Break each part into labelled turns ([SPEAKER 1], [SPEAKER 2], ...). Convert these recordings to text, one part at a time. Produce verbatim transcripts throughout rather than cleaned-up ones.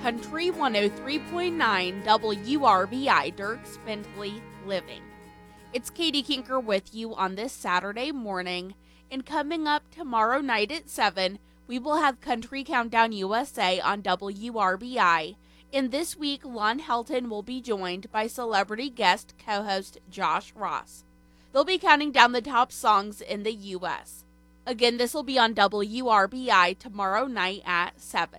[SPEAKER 1] Country one oh three point nine W R B I, Dierks Bentley Living. It's Katie Kinker with you on this Saturday morning, and coming up tomorrow night at seven, we will have Country Countdown U S A on W R B I, and this week Lon Helton will be joined by celebrity guest co-host Josh Ross. They'll be counting down the top songs in the U S. Again, this will be on W R B I tomorrow night at seven.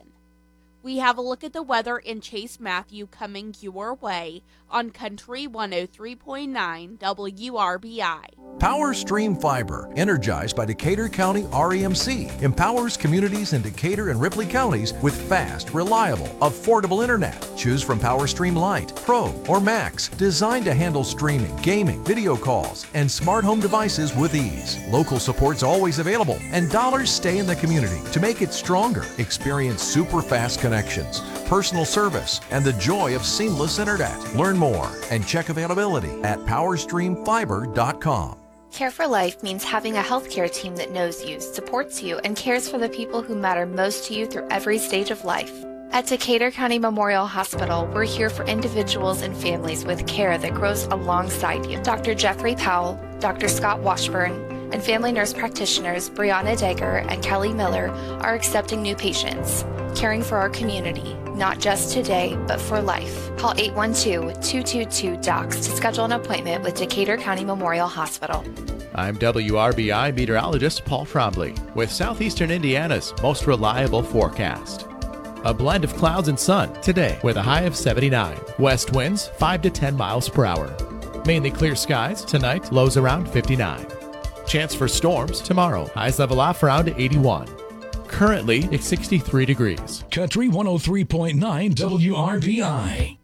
[SPEAKER 1] We have a look at the weather and Chase Matthew coming your way on Country one oh three point nine W R B I.
[SPEAKER 2] Power Stream Fiber, energized by Decatur County R E M C, empowers communities in Decatur and Ripley counties with fast, reliable, affordable internet. Choose from Power Stream Lite, Pro, or Max, designed to handle streaming, gaming, video calls, and smart home devices with ease. Local support's always available, and dollars stay in the community. To make it stronger, experience super fast connections, personal service, and the joy of seamless internet. Learn more and check availability at power stream fiber dot com.
[SPEAKER 3] Care for Life means having a healthcare team that knows you, supports you, and cares for the people who matter most to you through every stage of life. At Decatur County Memorial Hospital, we're here for individuals and families with care that grows alongside you. Doctor Jeffrey Powell, Doctor Scott Washburn, and family nurse practitioners Brianna Dager and Kelly Miller are accepting new patients, caring for our community, not just today, but for life. Call eight one two, two two two, D O C S to schedule an appointment with Decatur County Memorial Hospital.
[SPEAKER 4] I'm W R B I meteorologist Paul Trombley with Southeastern Indiana's most reliable forecast. A blend of clouds and sun today with a high of seventy-nine. West winds five to ten miles per hour. Mainly clear skies tonight, lows around fifty-nine. Chance for storms tomorrow, highs level off around eighty-one. Currently, it's sixty-three degrees.
[SPEAKER 5] Country one oh three point nine W R B I.